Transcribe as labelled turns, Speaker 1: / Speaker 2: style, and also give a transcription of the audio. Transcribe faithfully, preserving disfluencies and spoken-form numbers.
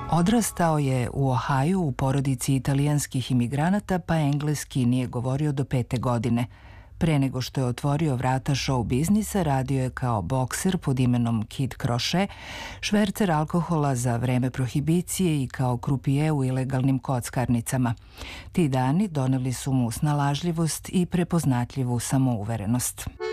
Speaker 1: Odrastao je u Ohaju u porodici italijanskih imigranata, pa engleski nije govorio do pete godine. Pre nego što je otvorio vrata show biznisa, radio je kao bokser pod imenom Kid Crochet, švercer alkohola za vreme prohibicije i kao krupije u ilegalnim kockarnicama. Ti dani doneli su mu snalažljivost i prepoznatljivu samouverenost.